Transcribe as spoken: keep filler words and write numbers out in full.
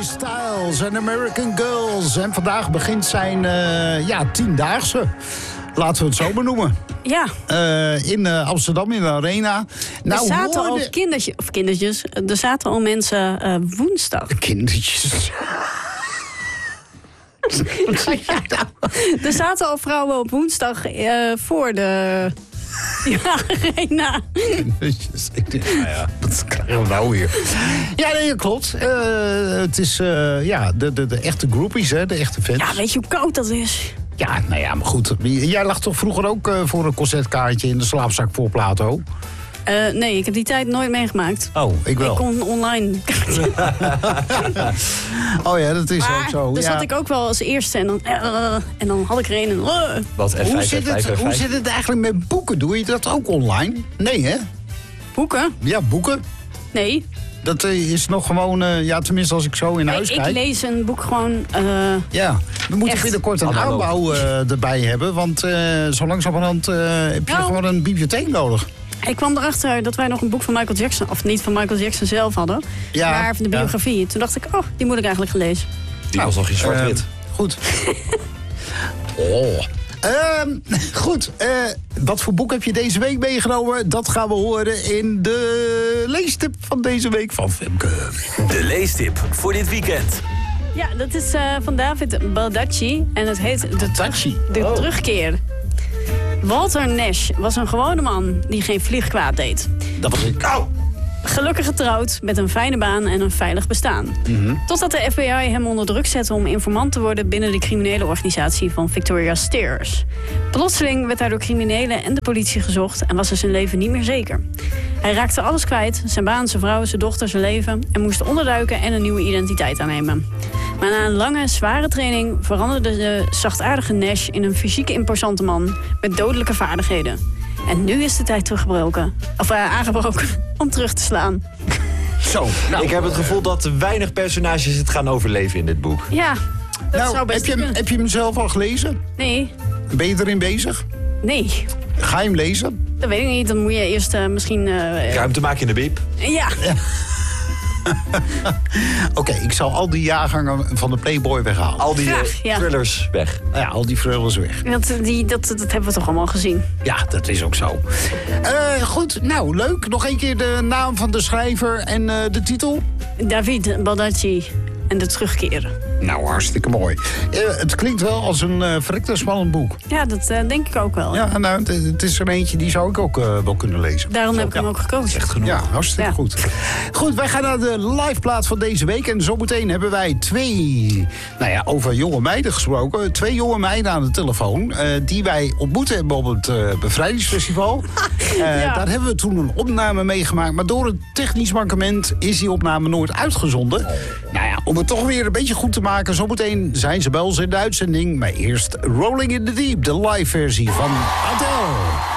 Styles en American Girls. En vandaag begint zijn uh, ja, tiendaagse. Laten we het zo benoemen. Ja. Uh, in uh, Amsterdam, in de Arena. Nou, er zaten hoorde... al kindertjes, of kindertjes, er zaten al mensen uh, woensdag. Kindertjes. Er zaten al vrouwen op woensdag uh, voor de ja, Arena. Kindertjes. Ik denk, nou ja, wat krijgen we nou weer? Ja, nee, klopt. Uh, het is uh, ja, de, de, de echte groupies, hè, de echte fans. Ja, weet je hoe koud dat is? Ja, nou ja, maar goed. Jij lag toch vroeger ook uh, voor een concertkaartje in de slaapzak voor Plato? Uh, nee, ik heb die tijd nooit meegemaakt. Oh, ik wel. Ik kon online. Oh ja, dat is maar ook zo. Dan ja. zat ik ook wel als eerste en dan, uh, en dan had ik er een. En, uh. Wat, F vijf, hoe, zit F vijf, het, F vijf? hoe zit het eigenlijk met boeken? Doe je dat ook online? Nee, hè? Boeken? Ja, boeken. Nee. Dat uh, is nog gewoon, uh, ja, tenminste als ik zo in huis ik, kijk. Ik lees een boek gewoon... Uh, ja, we moeten echt. binnenkort een Analoog. aanbouw uh, erbij hebben. Want uh, zo langzamerhand uh, heb je Nou. gewoon een bibliotheek nodig. Ik kwam erachter dat wij nog een boek van Michael Jackson... of niet van Michael Jackson zelf hadden, Ja, maar van de ja. biografie. Toen dacht ik, oh, die moet ik eigenlijk gaan lezen. Die was nog in zwart-wit. Uh, goed. oh. Uh, goed, uh, wat voor boek heb je deze week meegenomen? Dat gaan we horen in de leestip van deze week van Femke. De leestip voor dit weekend. Ja, dat is uh, van David Baldacci en het heet De, Baldacci? de Oh. Terugkeer. Walter Nash was een gewone man die geen vlieg kwaad deed. Dat was ik. Oh. Gelukkig getrouwd, met een fijne baan en een veilig bestaan. Mm-hmm. Totdat de F B I hem onder druk zette om informant te worden binnen de criminele organisatie van Victoria Steers. Plotseling werd hij door criminelen en de politie gezocht en was er zijn leven niet meer zeker. Hij raakte alles kwijt, zijn baan, zijn vrouw, zijn dochter, zijn leven, en moest onderduiken en een nieuwe identiteit aannemen. Maar na een lange, zware training veranderde de zachtaardige Nash in een fysiek imposante man met dodelijke vaardigheden. En nu is de tijd teruggebroken, of uh, aangebroken om terug te slaan. Zo, nou, Ik heb het gevoel dat weinig personages het gaan overleven in dit boek. Ja, dat nou, zou best heb, je hem, kunnen. heb je hem zelf al gelezen? Nee, Ben je erin bezig? nee, Ga je hem lezen? dat weet ik niet. Dan moet je eerst uh, misschien... Uh, Ruimte maken in de biep. ja. Oké, okay, ik zal al die jaargangen van de Playboy weghalen. Al die Graag, uh, ja. thrillers weg. Ja, al die frulles weg. Dat, die, dat, dat hebben we toch allemaal gezien. Ja, dat is ook zo. Uh, goed, nou, leuk. Nog een keer de naam van de schrijver en uh, de titel? David Baldacci en de terugkeer. Nou, hartstikke mooi. Uh, het klinkt wel als een uh, verrekte spannend boek. Ja, dat uh, denk ik ook wel. Ja, nou, het, het is er eentje die zou ik ook uh, wel kunnen lezen. Daarom heb ik hem ook gekozen. Echt genoeg. Ja, hartstikke Ja. goed. Goed, wij gaan naar de liveplaat van deze week. En zometeen hebben wij twee, nou ja, over jonge meiden gesproken. Twee jonge meiden aan de telefoon. Uh, die wij ontmoet hebben op het uh, Bevrijdingsfestival. Uh, Ja. Daar hebben we toen een opname meegemaakt. Maar door een technisch mankement is die opname nooit uitgezonden. Nou ja, om het toch weer een beetje goed te maken. Zometeen zijn ze bij ons in de uitzending. Maar eerst Rolling in the Deep, de live versie van Adele.